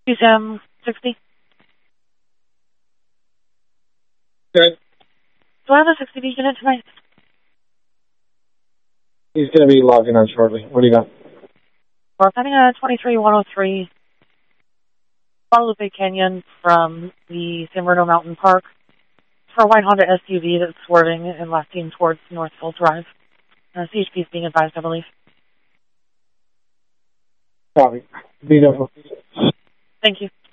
Sam 60. Good. Do I have a 60 beacon in tonight? He's going to be logging on shortly. What do you got? We're heading at 23103 Guadalupe Canyon from the San Bruno Mountain Park for a white Honda SUV that's swerving and lefting towards Northville Drive. CHP is being advised, I believe. Copy. Be there. Thank you.